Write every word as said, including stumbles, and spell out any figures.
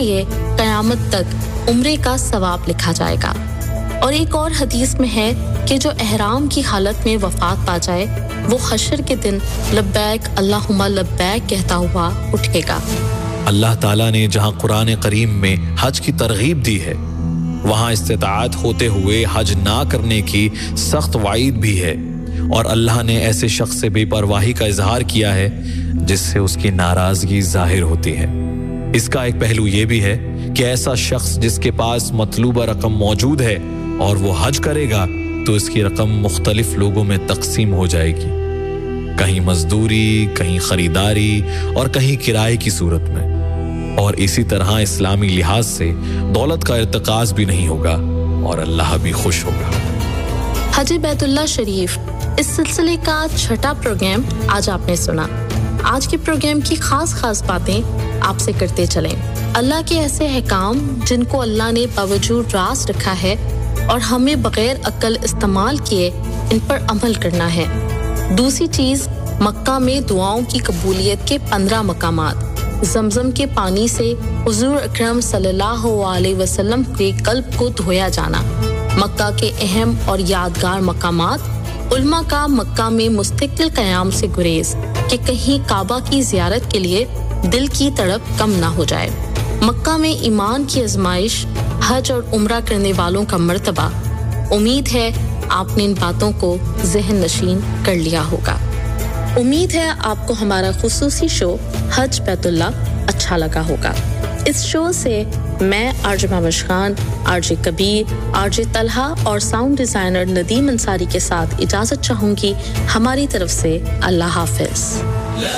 لیے قیامت تک عمرے کا ثواب لکھا جائے گا۔ اور ایک اور حدیث میں ہے کہ جو احرام کی حالت میں وفات پا جائے وہ حشر کے دن لبیک اللہم لبیک کہتا ہوا اٹھے گا۔ اللہ تعالیٰ نے جہاں قرآن کریم میں حج کی ترغیب دی ہے وہاں استطاعت ہوتے ہوئے حج نہ کرنے کی سخت وعید بھی ہے، اور اللہ نے ایسے شخص سے بے پرواہی کا اظہار کیا ہے جس سے اس کی ناراضگی ظاہر ہوتی ہے۔ اس کا ایک پہلو یہ بھی ہے کہ ایسا شخص جس کے پاس مطلوبہ رقم موجود ہے اور وہ حج کرے گا تو اس کی رقم مختلف لوگوں میں تقسیم ہو جائے گی، کہیں مزدوری، کہیں خریداری اور کہیں کرائے کی صورت میں، اور اسی طرح اسلامی لحاظ سے دولت کا ارتکاز بھی نہیں ہوگا اور اللہ بھی خوش ہوگا۔ حج بیت اللہ شریف اس سلسلے کا چھٹا پروگرام آج آپ نے سنا۔ آج کے پروگرام کی خاص خاص باتیں آپ سے کرتے چلیں۔ اللہ کے ایسے احکام جن کو اللہ نے باوجود راز رکھا ہے اور ہمیں بغیر عقل استعمال کیے ان پر عمل کرنا ہے۔ دوسری چیز، مکہ میں دعاؤں کی قبولیت کے پندرہ مقامات، زمزم کے پانی سے حضور اکرم صلی اللہ علیہ وسلم کے قلب کو دھویا جانا، مکہ کے اہم اور یادگار مقامات، علماء کا مکہ میں مستقل قیام سے گریز کہ کہیں کعبہ کی زیارت کے لیے دل کی تڑپ کم نہ ہو جائے، مکہ میں ایمان کی آزمائش، حج اور عمرہ کرنے والوں کا مرتبہ۔ امید ہے آپ نے ان باتوں کو ذہن نشین کر لیا ہوگا۔ امید ہے آپ کو ہمارا خصوصی شو حج بیت اللہ اچھا لگا ہوگا۔ اس شو سے میں R J Muhammad Khan, R J کبیر، آر جے طلحہ اور ساؤنڈ ڈیزائنر ندیم انصاری کے ساتھ اجازت چاہوں گی۔ ہماری طرف سے اللہ حافظ۔